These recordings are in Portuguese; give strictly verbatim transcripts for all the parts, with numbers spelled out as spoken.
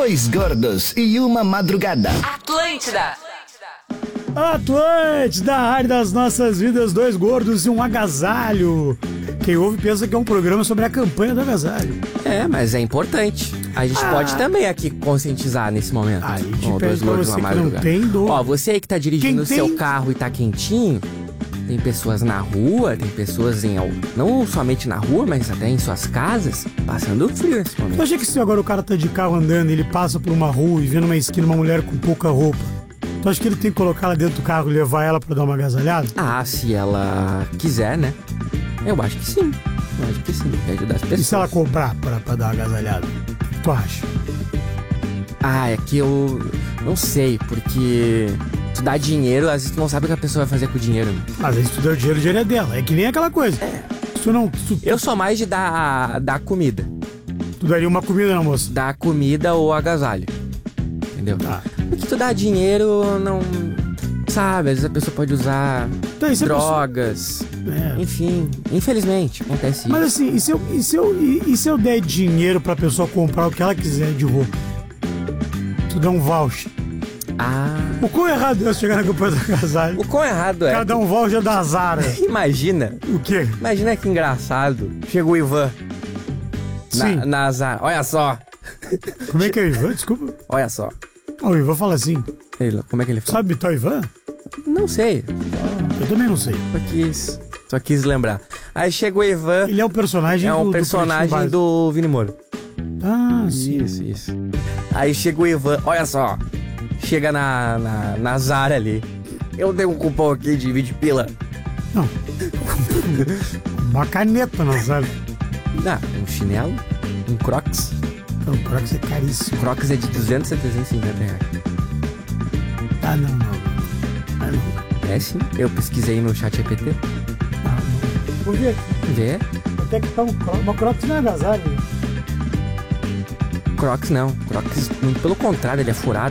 Dois gordos e uma madrugada. Atlântida. Atlântida, a rádio das nossas vidas, dois gordos e um agasalho. Quem ouve pensa que é um programa sobre a campanha do agasalho. É, mas é importante. A gente ah. pode também aqui conscientizar nesse momento. A gente oh, pede pra você que não tem dor. Ó, você aí que tá dirigindo o seu tem... carro e tá quentinho, tem pessoas na rua, tem pessoas em... não somente na rua, mas até em suas casas, passando frio nesse momento. Eu achei que se agora o cara tá de carro andando e ele passa por uma rua e vê numa esquina uma mulher com pouca roupa, tu acha que ele tem que colocar ela dentro do carro e levar ela pra dar uma agasalhada? Ah, se ela quiser, né? Eu acho que sim. Eu acho que sim, vai ajudar as pessoas. E se ela cobrar pra, pra dar uma agasalhada? O que tu acha? Ah, é que eu não sei, porque tu dá dinheiro, às vezes tu não sabe o que a pessoa vai fazer com o dinheiro. Mas às vezes tu deu dinheiro, o dinheiro é dela. É que nem aquela coisa. É. Tu não, tu, eu sou mais de dar, dar comida. Tu daria uma comida, não, moça? Dar comida ou agasalho. Entendeu? Tá. Porque tu dá dinheiro, não... Sabe, às vezes a pessoa pode usar então, drogas. Pessoa... É. Enfim, infelizmente, acontece isso. Mas assim, e se, eu, e, se eu, e, e se eu der dinheiro pra pessoa comprar o que ela quiser de roupa? Tu dá um voucher. Ah. O quão errado é chegar na campanha do agasalho? O quão errado é? O cara dá um voucher da Zara. Imagina. O quê? Imagina que engraçado. Chega o Ivan. Sim. Na, na Zara. Olha só. Como é que é o Ivan? Desculpa. Olha só. Ah, o Ivan fala assim. Ele, como é que ele fala? Sabe imitar o Ivan? Não sei. Eu também não sei. Só quis, só quis lembrar. Aí chega o Ivan. Ele é um personagem É um do, personagem do, do Vini Moura. Ah, sim. Isso, isso. Aí chega o Ivan. Olha só. Chega na, na, na Zara ali. Eu dei um cupom aqui de vinte pila. Não. Uma caneta na Zara. Ah, um chinelo. Um Crocs. O Crocs é caríssimo. O Crocs é de duzentos a trezentos e cinquenta reais. Ah, não, não. Ah, não. É sim. Eu pesquisei no chat G P T. Ah, não. Vou ver aqui. Vê? Até que tá um Crocs. Mas Crocs não é agasalho. Crocs não. Crocs, muito pelo contrário, ele é furado.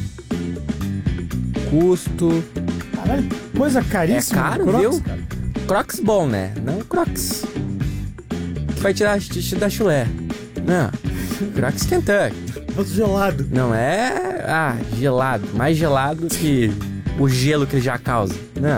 Custo. Caralho, coisa caríssima. É caro, Crocs, viu? Cara. Crocs bom, né? Não Crocs que vai tirar xixi da chulé. Não. Crocs Kentucky. Outro gelado. Não é... Ah, gelado. Mais gelado que o gelo que ele já causa. Não.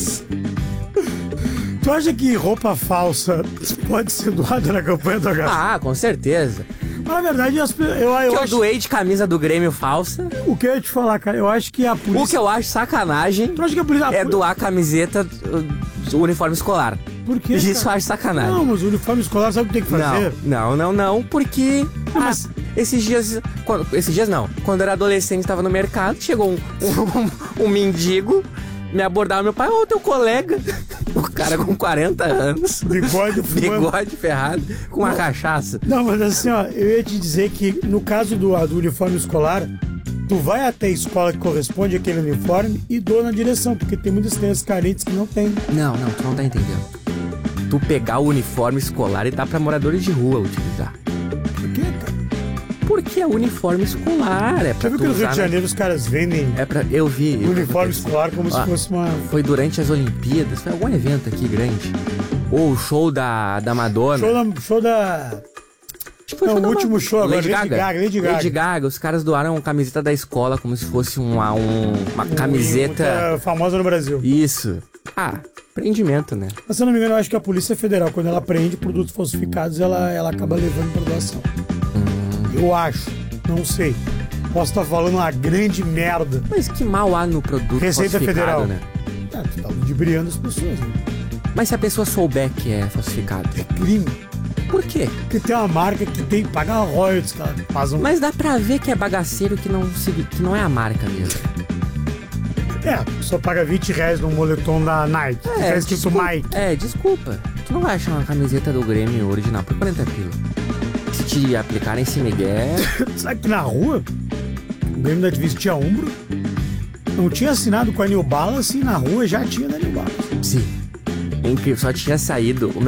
Tu acha que roupa falsa pode ser doada na campanha do agasalho? Ah, com certeza. Mas, na verdade, eu, eu, eu que acho... eu doei de camisa do Grêmio falsa. O que eu ia te falar, cara? Eu acho que a polícia... O que eu acho sacanagem tu acha que a polícia... é doar camiseta do uniforme escolar. Por quê, Isso cara? eu acho sacanagem. Não, mas o uniforme escolar sabe o que tem que fazer? Não, não, não, não, porque... Não, mas... ah, esses dias... Quando, esses dias não. Quando eu era adolescente, estava no mercado, chegou um, um, um mendigo, me abordava, meu pai, ô, teu colega... O cara com quarenta anos. Bigode fumando. Bigode ferrado, com uma cachaça. Não, mas assim, ó, eu ia te dizer que no caso do, do uniforme escolar, tu vai até a escola que corresponde àquele uniforme e doa na direção, porque tem muitas crianças carentes que não tem. Não, não, tu não tá entendendo. Tu pegar o uniforme escolar e dar pra moradores de rua utilizar. Por quê, cara? Porque é uniforme escolar, é pra Já viu que no Rio de Janeiro os caras vendem é pra... Eu vi. o uniforme escolar como ah, se fosse uma... Foi durante as Olimpíadas, foi algum evento aqui grande. Ou o show da, da Madonna. Show da... Show da... Acho que foi Não, o o último show agora, Lady Lady Gaga. Gaga, Lady Gaga. Lady Gaga, os caras doaram uma camiseta da escola como se fosse uma, um, uma Um- camiseta... muita famosa no Brasil. Isso. Ah, prendimento, né? Mas se eu não me engano, eu acho que a Polícia Federal, quando ela prende produtos falsificados, ela, ela acaba levando pra doação. Hum. Eu acho. Não sei. Posso estar falando uma grande merda. Mas que mal há no produto Receita falsificado, Federal. né? Ah, tu tá ludibriando as pessoas, né? Mas se a pessoa souber que é falsificado, É crime. por quê? Porque tem uma marca que tem que pagar royalties, cara. Faz um... Mas dá pra ver que é bagaceiro que não, se- que não é a marca mesmo. É, a pessoa paga vinte reais num moletom da Nike. que tá escrito desculpa, Mike. é, desculpa. Tu não vai achar uma camiseta do Grêmio original por quarenta pila. Se te aplicarem esse migué... Sabe que na rua, o Grêmio da Divisa tinha Umbro, não tinha assinado com a New Balance e na rua já tinha da New Balance. Sim. Incrível, só tinha saído... O meu